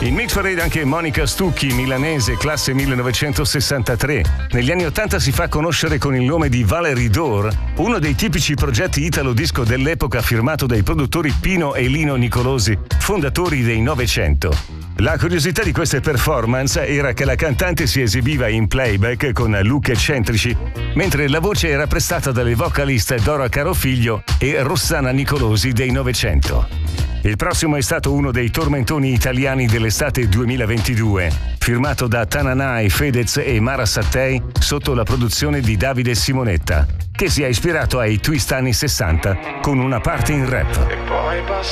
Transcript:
In Mix Parade anche Monica Stucchi, milanese, classe 1963. Negli anni 80 si fa conoscere con il nome di Valerie Dore, uno dei tipici progetti italo disco dell'epoca firmato dai produttori Pino e Lino Nicolosi, fondatori dei Novecento. La curiosità di queste performance era che la cantante si esibiva in playback con look eccentrici, mentre la voce era prestata dalle vocaliste Dora Carofiglio e Rossana Nicolosi dei Novecento. Il prossimo è stato uno dei tormentoni italiani dell'estate 2022, firmato da Tananai, Fedez e Mara Sattei sotto la produzione di Davide Simonetta, che si è ispirato ai twist anni 60 con una parte in rap.